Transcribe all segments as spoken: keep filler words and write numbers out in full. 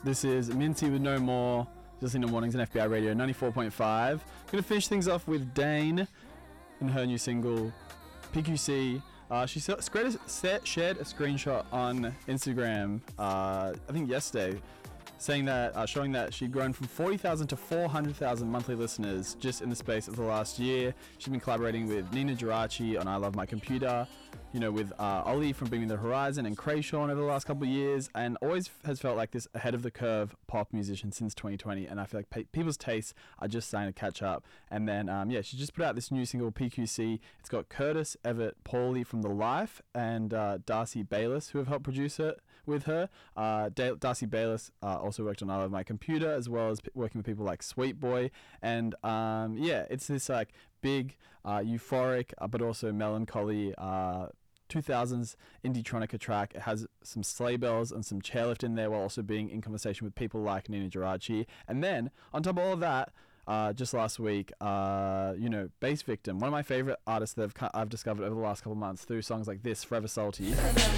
This is Minty with No More. Just in the mornings on F B I Radio ninety-four point five. Gonna finish things off with Dane and her new single P Q C. Uh, she shared a screenshot on Instagram, uh, I think yesterday, saying that, uh, showing that she'd grown from forty thousand to four hundred thousand monthly listeners just in the space of the last year. She's been collaborating with Nina Geraci on I Love My Computer, you know, with uh, Ollie from Beaming the Horizon and Krayshawn over the last couple of years, and always has felt like this ahead of the curve pop musician since twenty twenty. And I feel like pe- people's tastes are just starting to catch up. And then, um, yeah, she just put out this new single, P Q C. It's got Curtis, Everett, Paulie from The Life, and uh, Darcy Bayless, who have helped produce it with her. Uh, da- Darcy Bayless uh, also worked on I Love My Computer, as well as p- working with people like Sweet Boy. And um, yeah, it's this like big, uh, euphoric, uh, but also melancholy uh, two thousands indie-tronica track. It has some sleigh bells and some chairlift in there, while also being in conversation with people like Nina Geraci. And then on top of all of that, uh, just last week, uh, you know, Bass Victim, one of my favorite artists that I've, cu- I've discovered over the last couple of months through songs like this, Forever Salty.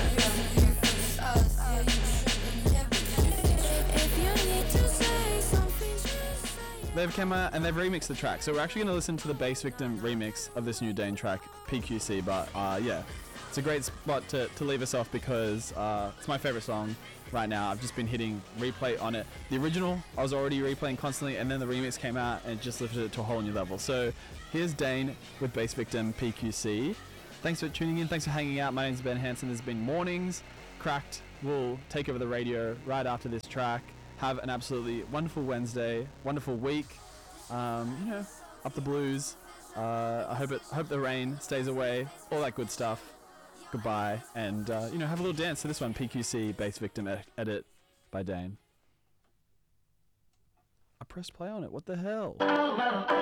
They've come out and they've remixed the track, so we're actually going to listen to the Bass Victim remix of this new Dane track, P Q C. But uh, yeah, it's a great spot to, to leave us off because uh, it's my favorite song right now. I've just been hitting replay on it. The original I was already replaying constantly, and then the remix came out and it just lifted it to a whole new level. So here's Dane with Bass Victim, P Q C. Thanks for tuning in. Thanks for hanging out. My name's Ben Hanson. This has been Mornings. Cracked will take over the radio right after this track. Have an absolutely wonderful Wednesday, wonderful week. Um, you know, up the blues. Uh, I hope it. I hope the rain stays away. All that good stuff. Goodbye, and uh, you know, have a little dance to this one. P Q C, Bass Victim edit by Dane. I pressed play on it. What the hell?